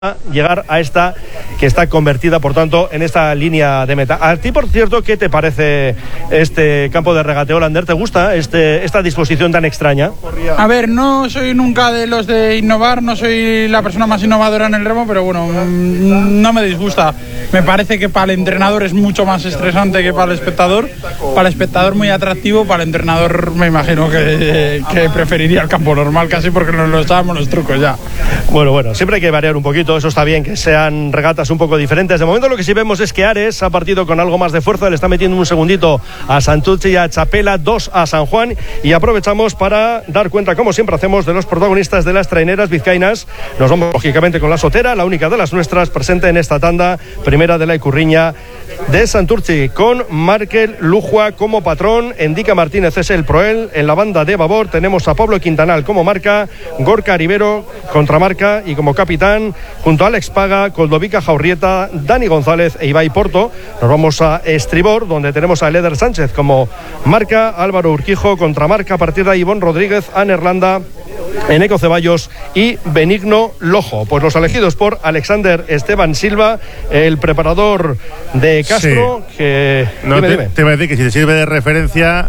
llegar a esta que está convertida, por tanto, en esta línea de meta. A ti, por cierto, ¿qué te parece este campo de regateo, Lander? ¿Te gusta esta disposición tan extraña? A ver, no soy nunca de los de innovar, no soy la persona más innovadora en el remo, pero bueno, no me disgusta. Me parece que para el entrenador es mucho más estresante que para el espectador. Para el espectador muy atractivo, para el entrenador me imagino que preferiría el campo normal casi porque nos lo echábamos los trucos ya. Bueno, siempre hay que variar un poquito. Eso está bien, que sean regatas un poco diferentes. De momento lo que sí vemos es que Ares ha partido con algo más de fuerza, le está metiendo un segundito a Santurce y a Chapela, 2 a San Juan, y aprovechamos para dar cuenta, como siempre hacemos, de los protagonistas de las traineras vizcaínas. Nos vamos lógicamente con la Sotera, la única de las nuestras, presente en esta tanda, primera de la Icurriña de Santurce, con Markel Lujua como patrón, Endica Martínez es el proel. En la banda de babor tenemos a Pablo Quintanal como marca, Gorka Rivero contramarca y como capitán, junto a Alex Paga, Coldovica Jaurrieta, Dani González e Ibai Porto. Nos vamos a estribor, donde tenemos a Leder Sánchez como marca, Álvaro Urquijo contramarca, a partir de ahí Ivonne Rodríguez, Anerlanda, Eneco Ceballos y Benigno Lojo. Pues los elegidos por Alexander Esteban Silva, el preparador de Castro, sí. Que... Te voy a decir que si te sirve de referencia,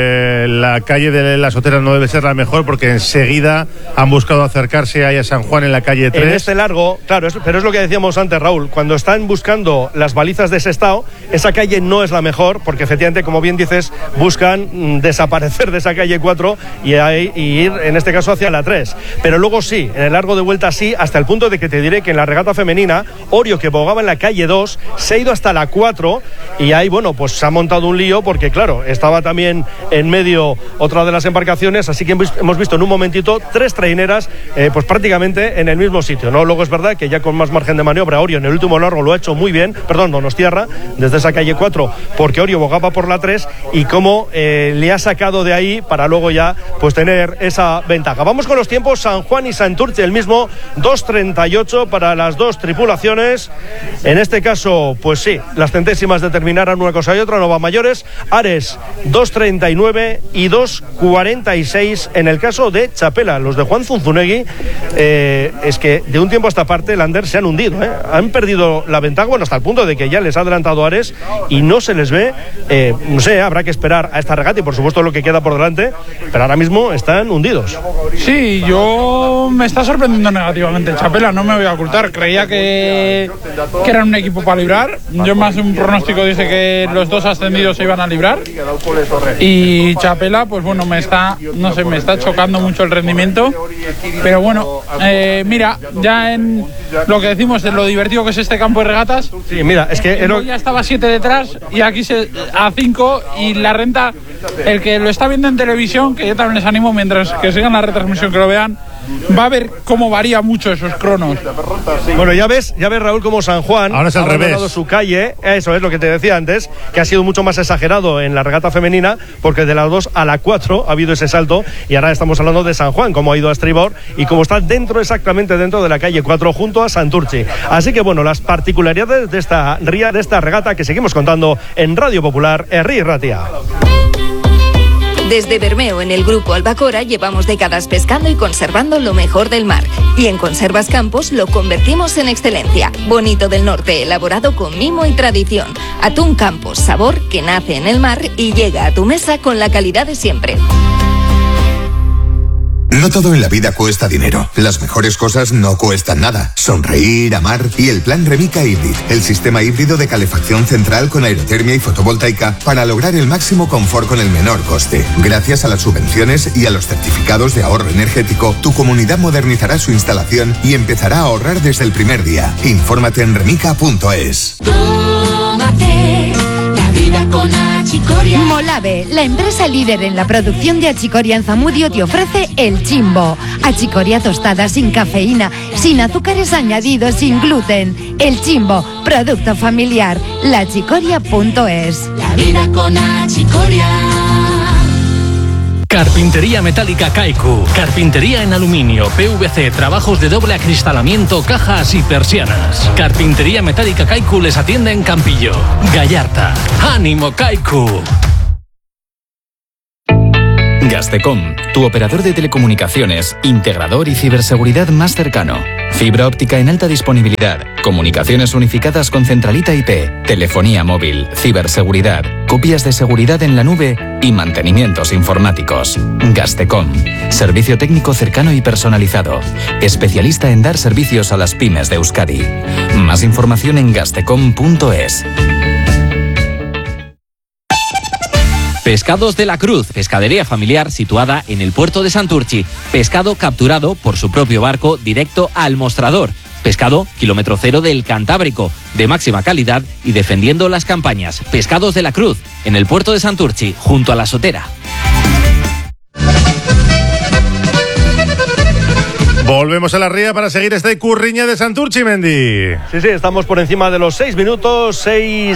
la calle de la Sotera no debe ser la mejor, porque enseguida han buscado acercarse ahí a San Juan en la calle 3. En este largo, claro, pero es lo que decíamos antes, Raúl, cuando están buscando las balizas de Sestao, esa calle no es la mejor, porque efectivamente, como bien dices, buscan desaparecer de esa calle 4 y ir, en este caso, hacia la 3. Pero luego sí, en el largo de vuelta sí, hasta el punto de que te diré que en la regata femenina, Orio, que bogaba en la calle 2, se ha ido hasta la 4, y ahí, bueno, pues se ha montado un lío, porque claro, estaba también en medio otra de las embarcaciones, así que hemos visto en un momentito 3 traineras, pues prácticamente en el mismo sitio, ¿no? Luego es verdad que ya con más margen de maniobra, Orio en el último largo lo ha hecho muy bien, Donostierra, desde esa calle 4, porque Orio bogaba por la 3, y cómo le ha sacado de ahí para luego ya pues tener esa ventaja. Vamos con los tiempos. San Juan y Santurce el mismo, 2:38 para las dos tripulaciones. En este caso, pues sí, las centésimas determinarán una cosa y otra, no va mayores. Ares 2:39 y 2:46 en el caso de Chapela. Los de Juan Zunzunegui, es que de un tiempo a esta parte, Lander, se han hundido, han perdido la ventaja, bueno, hasta el punto de que ya les ha adelantado Ares y no se les ve. No sé, habrá que esperar a esta regata y por supuesto lo que queda por delante, pero ahora mismo están hundidos. Sí, yo me está sorprendiendo negativamente Chapela, no me voy a ocultar. Creía que eran un equipo para librar. Yo más un pronóstico dije que los dos ascendidos se iban a librar. Y Chapela, pues bueno, me está chocando mucho el rendimiento. Pero bueno, mira, ya en lo que decimos de lo divertido que es este campo de regatas. Sí, mira, es que ya estaba 7 detrás y aquí a 5, y la renta, el que lo está viendo en televisión, que yo también les animo, mientras que sigan la retransmisión, que lo vean, va a ver cómo varía mucho esos cronos. Bueno, ya ves, Raúl, como San Juan ahora es al revés. Ha su calle. Eso es lo que te decía antes, que ha sido mucho más exagerado en la regata femenina, porque de la 2 a la 4 ha habido ese salto, y ahora estamos hablando de San Juan, como ha ido a estribor y como está exactamente dentro de la calle 4 junto a Santurce. Así que bueno, las particularidades de esta regata que seguimos contando en Radio Popular, Herri Ratia. Desde Bermeo, en el Grupo Albacora, llevamos décadas pescando y conservando lo mejor del mar. Y en Conservas Campos lo convertimos en excelencia. Bonito del Norte, elaborado con mimo y tradición. Atún Campos, sabor que nace en el mar y llega a tu mesa con la calidad de siempre. No todo en la vida cuesta dinero. Las mejores cosas no cuestan nada. Sonreír, amar y el plan Remica Hybrid, el sistema híbrido de calefacción central con aerotermia y fotovoltaica para lograr el máximo confort con el menor coste. Gracias a las subvenciones y a los certificados de ahorro energético, tu comunidad modernizará su instalación y empezará a ahorrar desde el primer día. Infórmate en remica.es. Con Achicoria. Molave, la empresa líder en la producción de achicoria en Zamudio, te ofrece el Chimbo. Achicoria tostada sin cafeína, sin azúcares añadidos, sin gluten. El Chimbo, producto familiar. Lachicoria.es. La vida con Achicoria. Carpintería metálica Kaiku. Carpintería en aluminio, PVC, trabajos de doble acristalamiento, cajas y persianas. Carpintería metálica Kaiku les atiende en Campillo, Gallarta. ¡Ánimo, Kaiku! Gastecom, tu operador de telecomunicaciones, integrador y ciberseguridad más cercano. Fibra óptica en alta disponibilidad, comunicaciones unificadas con centralita IP, telefonía móvil, ciberseguridad, copias de seguridad en la nube y mantenimientos informáticos. Gastecom, servicio técnico cercano y personalizado, especialista en dar servicios a las pymes de Euskadi. Más información en gastecom.es. Pescados de la Cruz, pescadería familiar situada en el puerto de Santurchi. Pescado capturado por su propio barco directo al mostrador. Pescado kilómetro cero del Cantábrico, de máxima calidad y defendiendo las campañas. Pescados de la Cruz, en el puerto de Santurchi, junto a la Sotera. Volvemos a la ría para seguir este Curriña de Santurchi, Mendy. Sí, estamos por encima de los 6 minutos,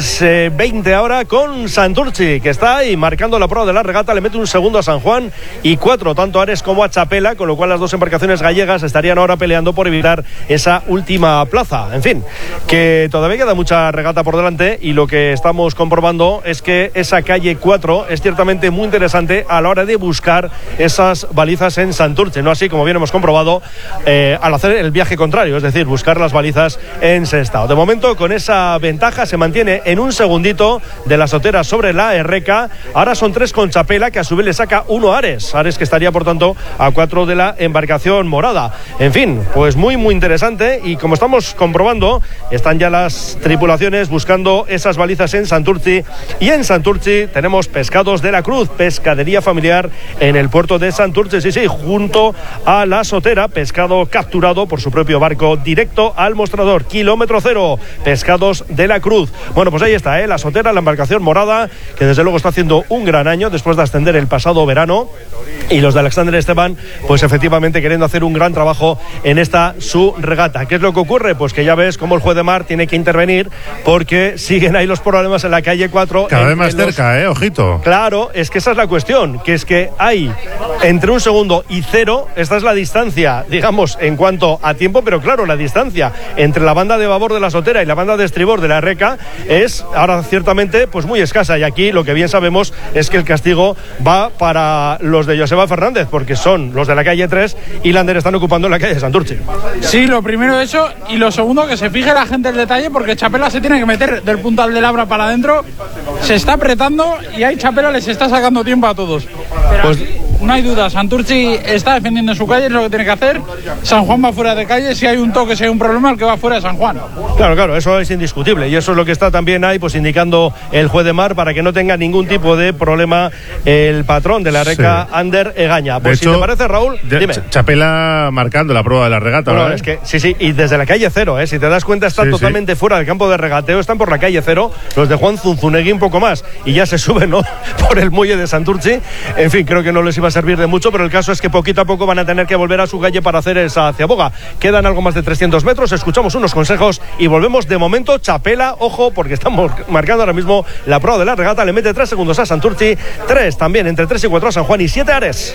6:20 ahora con Santurchi, que está ahí marcando la prueba de la regata, le mete un segundo a San Juan y 4 tanto a Ares como a Chapela, con lo cual las dos embarcaciones gallegas estarían ahora peleando por evitar esa última plaza. En fin, que todavía queda mucha regata por delante y lo que estamos comprobando es que esa calle 4 es ciertamente muy interesante a la hora de buscar esas balizas en Santurchi, no así como bien hemos comprobado al hacer el viaje contrario, es decir, buscar las balizas en Sestao. De momento, con esa ventaja se mantiene en un segundito de la Sotera sobre la Erreca. Ahora son 3 con Chapela, que a su vez le saca 1 a Ares que estaría por tanto a 4 de la embarcación morada. En fin, pues muy interesante, y como estamos comprobando, están ya las tripulaciones buscando esas balizas en Santurchi, y en Santurchi tenemos Pescados de la Cruz, pescadería familiar en el puerto de Santurchi, sí, junto a la Sotera. Pescado capturado por su propio barco directo al mostrador, kilómetro cero, Pescados de la Cruz. Bueno, pues ahí está, la Sotera, la embarcación morada, que desde luego está haciendo un gran año después de ascender el pasado verano, y los de Alexander Esteban, pues efectivamente queriendo hacer un gran trabajo en esta su regata. ¿Qué es lo que ocurre? Pues que ya ves cómo el juez de mar tiene que intervenir, porque siguen ahí los problemas en la calle 4. Cada vez más cerca, ojito. Claro, es que esa es la cuestión, que es que hay entre un segundo y 0, esta es la distancia, digamos, en cuanto a tiempo, pero claro, la distancia entre la banda de babor de la Sotera y la banda de estribor de la Erreca es ahora ciertamente pues muy escasa, y aquí lo que bien sabemos es que el castigo va para los de Joseba Fernández, porque son los de la calle 3 y Lander están ocupando la calle de Santurchi. Sí, lo primero eso, y lo segundo, que se fije la gente el detalle, porque Chapela se tiene que meter del puntal de Labra para adentro, se está apretando y ahí Chapela les está sacando tiempo a todos. Pero pues no hay duda, Santurchi está defendiendo su calle, es lo que tiene que hacer. San Juan va fuera de calle, si hay un toque, si hay un problema, el que va fuera de San Juan. Claro, eso es indiscutible, y eso es lo que está también ahí pues indicando el juez de mar, para que no tenga ningún tipo de problema el patrón de la Erreca, sí. Ander Egaña. Pues si te parece, Raúl, dime. Chapela marcando la prueba de la regata, bueno, es que sí, y desde la calle 0, si te das cuenta, están totalmente fuera del campo de regateo, están por la calle 0, los de Juan Zunzunegui un poco más, y ya se suben, ¿no?, por el muelle de Santurchi. En fin, creo que no les iba a servir de mucho, pero el caso es que poquito a poco van a tener que volver a su calle para hacer esa ciaboga. Quedan algo más de 300 metros, escuchamos unos consejos y volvemos. De momento, Chapela, ojo, porque estamos marcando ahora mismo la prueba de la regata, le mete 3 segundos a Santurchi, 3 también, entre 3 y 4 a San Juan y 7 a Ares.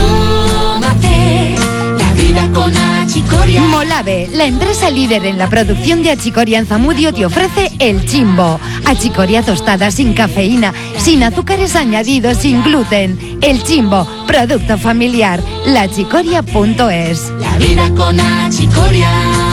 Molave, la empresa líder en la producción de achicoria en Zamudio, te ofrece el Chimbo. Achicoria tostada sin cafeína, sin azúcares añadidos, sin gluten. El Chimbo, producto familiar. Lachicoria.es. La vida con achicoria.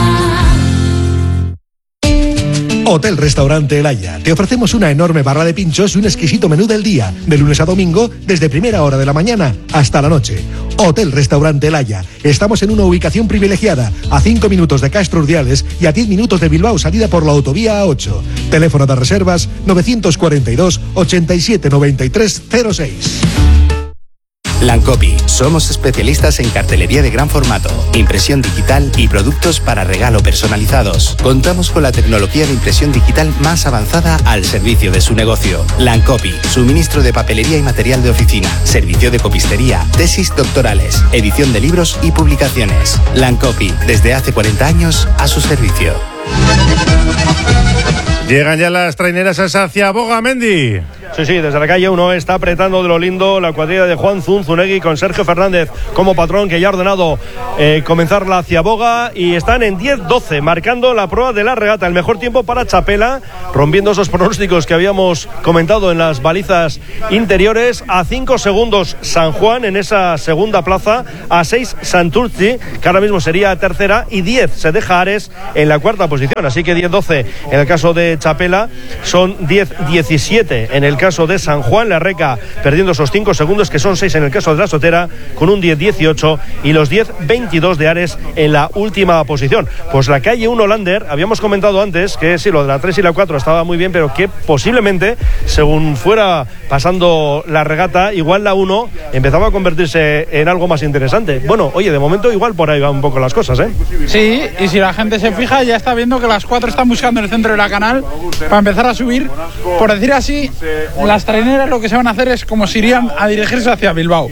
Hotel Restaurante El Haya. Te ofrecemos una enorme barra de pinchos y un exquisito menú del día, de lunes a domingo, desde primera hora de la mañana hasta la noche. Hotel Restaurante El Haya. Estamos en una ubicación privilegiada, a 5 minutos de Castro Urdiales y a 10 minutos de Bilbao, salida por la autovía A8. Teléfono de reservas 942 87 93 06. Lancopy. Somos especialistas en cartelería de gran formato, impresión digital y productos para regalo personalizados. Contamos con la tecnología de impresión digital más avanzada al servicio de su negocio. Lancopy. Suministro de papelería y material de oficina, servicio de copistería, tesis doctorales, edición de libros y publicaciones. Lancopy. Desde hace 40 años a su servicio. Llegan ya las traineras a esa ciaboga, Mendy. Sí, desde la calle 1 está apretando de lo lindo la cuadrilla de Juan Zunzunegui con Sergio Fernández como patrón, que ya ha ordenado comenzar la ciaboga, y están en 10-12 marcando la prueba de la regata. El mejor tiempo para Chapela, rompiendo esos pronósticos que habíamos comentado en las balizas interiores. A 5 segundos San Juan en esa segunda plaza, a 6 Santurtzi, que ahora mismo sería tercera, y 10 se deja Ares en la cuarta posición. Así que 10-12 en el caso de Chapela, son 10-17 en el caso de San Juan. La Reca perdiendo esos 5 segundos, que son 6 en el caso de la Sotera, con un 10-18, y los 10-22 de Ares en la última posición. Pues la calle 1 Lander, habíamos comentado antes que sí, lo de la 3 y la 4 estaba muy bien, pero que posiblemente, según fuera pasando la regata, igual la 1 empezaba a convertirse en algo más interesante. Bueno, oye, de momento igual por ahí van un poco las cosas, ¿eh? Sí, y si la gente se fija, ya está viendo que las 4 están buscando el centro de la canal para empezar a subir. Por decir así, las traineras lo que se van a hacer es como si irían a dirigirse hacia Bilbao.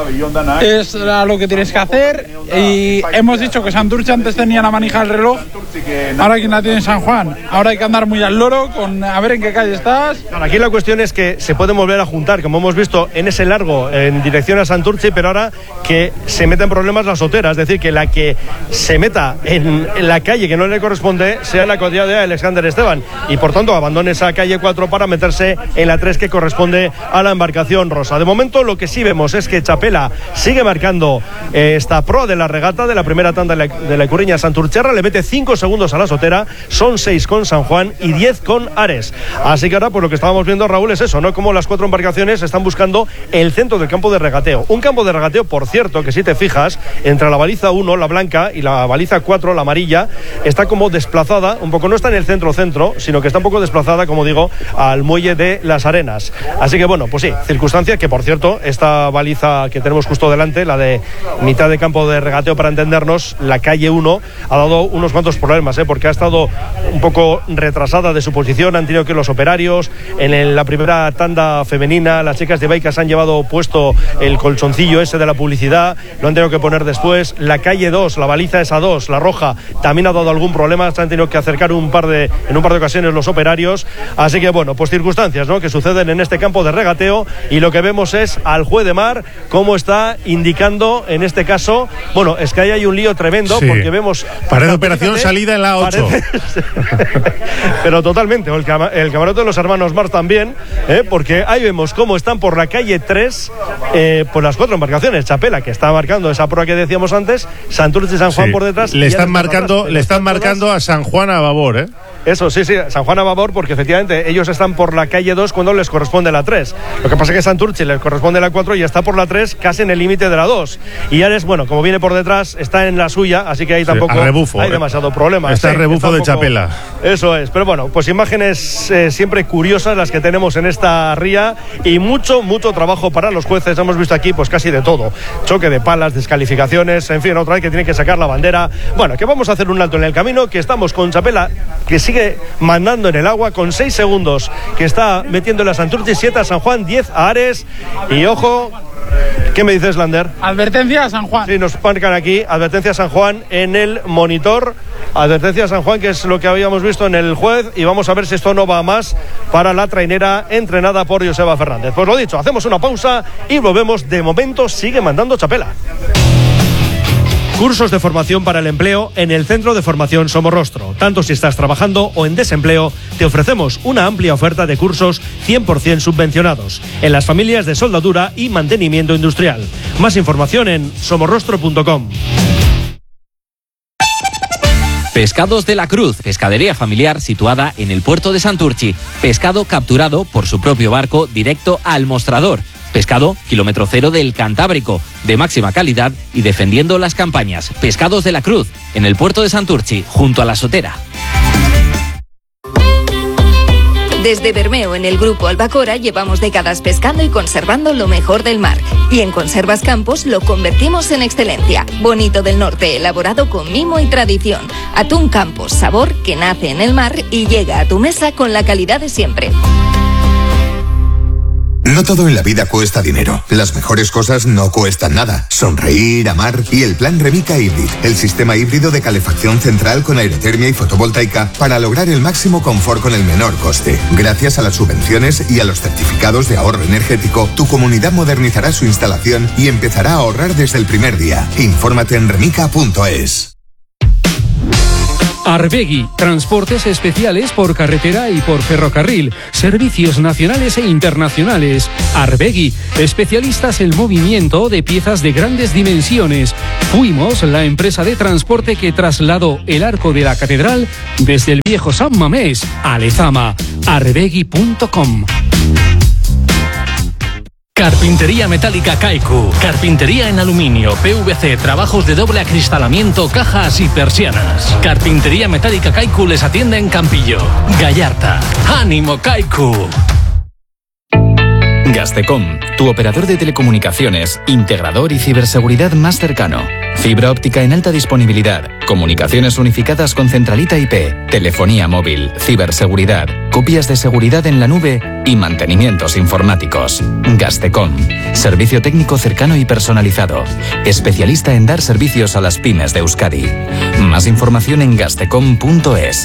Es lo que tienes que hacer, y hemos dicho que Santurce antes tenía la manija del reloj, ahora quien la tiene San Juan. Ahora hay que andar muy al loro con a ver en qué calle estás. Aquí la cuestión es que se pueden volver a juntar, como hemos visto en ese largo en dirección a Santurce, pero ahora que se meta en problemas la Sotera, es decir, que la que se meta en la calle que no le corresponde sea la cuadrilla de Alexander Esteban, y por tanto abandone esa calle 4 para meterse en la 3 que corresponde a la embarcación rosa. De momento lo que sí vemos es que Chapela sigue marcando esta proa de la regata de la primera tanda de la Icurriña Santurcherra, le mete 5 segundos a la Sotera, son 6 con San Juan y 10 con Ares. Así que ahora pues lo que estábamos viendo, Raúl, es eso, ¿no? Como las 4 embarcaciones están buscando el centro del campo de regateo. Un campo de regateo, por cierto, que si te fijas, entre la baliza 1, la blanca, y la baliza 4, la amarilla, está como desplazada, un poco, no está en el centro, sino que está un poco desplazada, como digo, al muelle de Las Arenas. Así que bueno, pues sí, circunstancia que, por cierto, esta baliza que tenemos justo delante, la de mitad de campo de regateo, para entendernos, la calle 1, ha dado unos cuantos problemas, porque ha estado un poco retrasada de su posición. Han tenido que los operarios en la primera tanda femenina, las chicas de Baicas han llevado puesto el colchoncillo ese de la publicidad, lo han tenido que poner después. La calle 2, la baliza esa 2, la roja, también ha dado algún problema, se han tenido que acercar en un par de ocasiones los operarios. Así que bueno, pues circunstancias, ¿no?, que suceden en este campo de regateo, y lo que vemos es al juez de mar cómo está indicando en este caso. Bueno, es que ahí hay un lío tremendo, sí, porque vemos pared de operación salida en la 8 pero totalmente, el camarote de los hermanos Mars también, porque ahí vemos cómo están por la calle 3 por las 4 embarcaciones. Chapela, que está marcando esa proa que decíamos antes, Santurce y San Juan, sí, por detrás, le están marcando a San Juan a babor, Eso, sí, San Juan a babor, porque efectivamente ellos están por la calle 2 cuando les corresponde la 3. Lo que pasa es que Santurce les corresponde la 4 y está por la 3, casi en el límite de la 2. Y Ares, bueno, como viene por detrás, está en la suya, así que ahí tampoco hay demasiado problema. Está el rebufo de Chapela. Eso es, pero bueno, pues imágenes siempre curiosas las que tenemos en esta ría, y mucho trabajo para los jueces. Hemos visto aquí pues casi de todo, choque de palas, descalificaciones, en fin, otra vez que tienen que sacar la bandera. Bueno, que vamos a hacer un alto en el camino, que estamos con Chapela, que sigue mandando en el agua con 6 segundos, que está metiendo la Santurce, 7 a San Juan, 10 a Ares, y ojo, ¿qué me dices, Lander? Advertencia a San Juan. Sí, nos marcan aquí, advertencia a San Juan en el monitor, advertencia a San Juan, que es lo que habíamos visto en el juez, y vamos a ver si esto no va más para la trainera entrenada por Joseba Fernández. Pues lo dicho, hacemos una pausa y volvemos. De momento sigue mandando Chapela. Cursos de formación para el empleo en el Centro de Formación Somorrostro. Tanto si estás trabajando o en desempleo, te ofrecemos una amplia oferta de cursos 100% subvencionados en las familias de soldadura y mantenimiento industrial. Más información en somorrostro.com. Pescados de la Cruz, pescadería familiar situada en el puerto de Santurchi. Pescado capturado por su propio barco directo al mostrador. Pescado kilómetro cero del Cantábrico, de máxima calidad y defendiendo las campañas. Pescados de la Cruz, en el puerto de Santurchi, junto a la Sotera. Desde Bermeo, en el Grupo Albacora, llevamos décadas pescando y conservando lo mejor del mar. Y en Conservas Campos lo convertimos en excelencia. Bonito del Norte, elaborado con mimo y tradición. Atún Campos, sabor que nace en el mar y llega a tu mesa con la calidad de siempre. No todo en la vida cuesta dinero. Las mejores cosas no cuestan nada. Sonreír, amar y el plan Remica Hybrid, el sistema híbrido de calefacción central con aerotermia y fotovoltaica para lograr el máximo confort con el menor coste. Gracias a las subvenciones y a los certificados de ahorro energético, tu comunidad modernizará su instalación y empezará a ahorrar desde el primer día. Infórmate en remica.es. Arbegui, transportes especiales por carretera y por ferrocarril, servicios nacionales e internacionales. Arbegui, especialistas en movimiento de piezas de grandes dimensiones. Fuimos la empresa de transporte que trasladó el arco de la catedral desde el viejo San Mamés a Lezama. Arbegui.com. Carpintería metálica Kaiku. Carpintería en aluminio, PVC, trabajos de doble acristalamiento, cajas y persianas. Carpintería metálica Kaiku les atiende en Campillo, Gallarta. ¡Ánimo, Kaiku! Gastecom, tu operador de telecomunicaciones, integrador y ciberseguridad más cercano. Fibra óptica en alta disponibilidad, comunicaciones unificadas con centralita IP, telefonía móvil, ciberseguridad, copias de seguridad en la nube y mantenimientos informáticos. Gastecom, servicio técnico cercano y personalizado, especialista en dar servicios a las pymes de Euskadi. Más información en gastecom.es.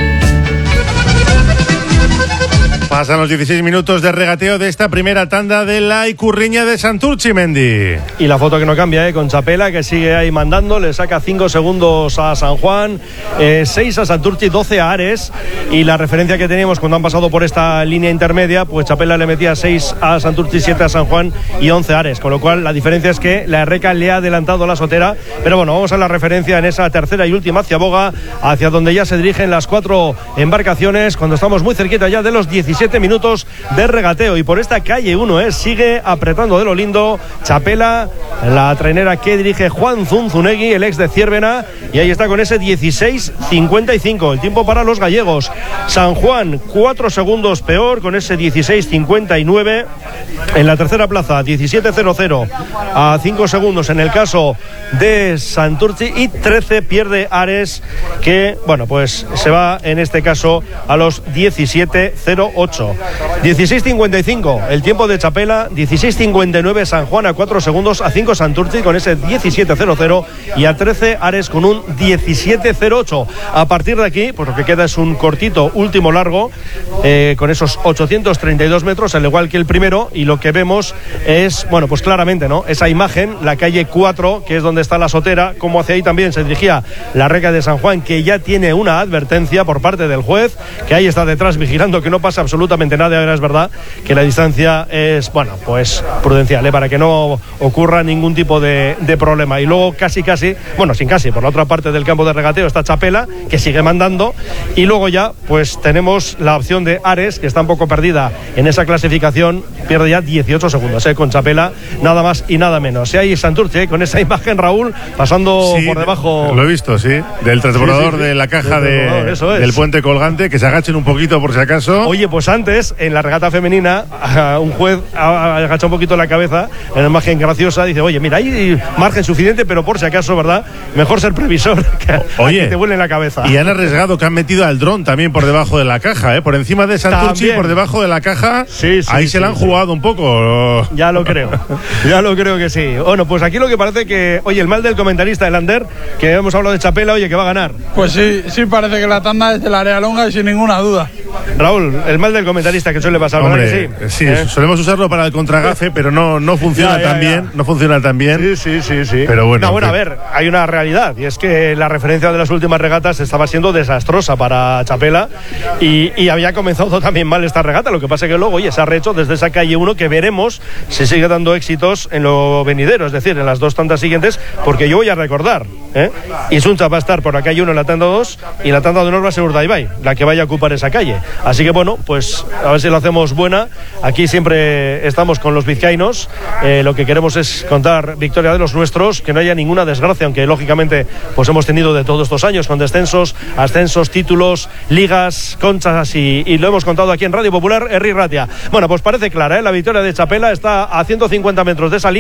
Pasan los 16 minutos de regateo de esta primera tanda de la Icurriña de Santurtzi, Mendy. Y la foto que no cambia, con Chapela, que sigue ahí mandando, le saca 5 segundos a San Juan, 6 a Santurtzi, 12 a Ares. Y la referencia que teníamos cuando han pasado por esta línea intermedia, pues Chapela le metía 6 a Santurtzi, 7 a San Juan y 11 a Ares. Con lo cual la diferencia es que la Erreca le ha adelantado a la Sotera. Pero bueno, vamos a la referencia en esa tercera y última ciaboga, hacia donde ya se dirigen las 4 embarcaciones, cuando estamos muy cerquita ya de los 17 minutos de regateo. Y por esta calle 1 sigue apretando de lo lindo Chapela, la trainera que dirige Juan Zunzunegui, el ex de Ciervena, y ahí está con ese 16.55 el tiempo para los gallegos. San Juan 4 segundos peor con ese 16.59. En la tercera plaza 17.00 a 5 segundos en el caso de Santurtzi, y 13 pierde Ares, que bueno, pues se va en este caso a los 17.08. 16.55 el tiempo de Chapela, 16.59 San Juan a 4 segundos, a 5 Santurtzi con ese 17.00 y a 13 Ares con un 17.08. A partir de aquí, pues lo que queda es un cortito último largo con esos 832 metros, al igual que el primero, y lo que vemos es, bueno, pues claramente, ¿no? Esa imagen, la calle 4, que es donde está la Sotera, como hacia ahí también se dirigía la Erreca de San Juan, que ya tiene una advertencia por parte del juez, que ahí está detrás vigilando que no pasa absolutamente nada. Ahora es verdad que la distancia es, bueno, pues prudencial, para que no ocurra ningún tipo de problema. Y luego casi, bueno, sin casi, por la otra parte del campo de regateo está Chapela, que sigue mandando, y luego ya pues tenemos la opción de Ares, que está un poco perdida en esa clasificación, pierde ya 18 segundos, con Chapela nada más y nada menos. Y ahí Santurtzi, con esa imagen, Raúl, pasando por debajo. Lo he visto, sí, del transbordador, de la caja del puente colgante, que se agachen un poquito por si acaso. Oye, pues antes, en la regata femenina, un juez ha agachado un poquito la cabeza en una imagen graciosa, dice, oye, mira, hay margen suficiente, pero por si acaso, ¿verdad? Mejor ser previsor, que oye, te vuelve en la cabeza. Y han arriesgado que han metido al dron también por debajo de la caja, por encima de Santurtzi, por debajo de la caja. Ahí se la han jugado un poco. Ya lo creo que sí. Bueno, pues aquí lo que parece que, oye, el mal del comentarista, el Ander, que hemos hablado de Chapela, oye, que va a ganar. Pues sí, parece que la tanda es de la área longa y sin ninguna duda. Raúl, el mal del comentarista que suele pasar. Hombre, sí, solemos usarlo para el contragafe, pero no funciona tan bien. No funciona tan bien. Sí. Pero bueno. A ver, hay una realidad, y es que la referencia de las últimas regatas estaba siendo desastrosa para Chapela, y había comenzado también mal esta regata. Lo que pasa es que luego, oye, se ha rehecho desde esa calle 1, que veremos si sigue dando éxitos en lo venidero, es decir, en las dos tandas siguientes, porque yo voy a recordar, Isuncha va a estar por la calle 1 en la tanda 2, y la tanda de honor va a ser Urdaibai, la que vaya a ocupar esa calle. Así que bueno, pues a ver si lo hacemos buena. Aquí siempre estamos con los vizcaínos, lo que queremos es contar victoria de los nuestros, que no haya ninguna desgracia, aunque lógicamente pues hemos tenido de todos estos años, con descensos, ascensos, títulos, ligas, conchas, y lo hemos contado aquí en Radio Popular, Herri Ratia. Bueno, pues parece clara, la victoria de Chapela está a 150 metros de esa línea.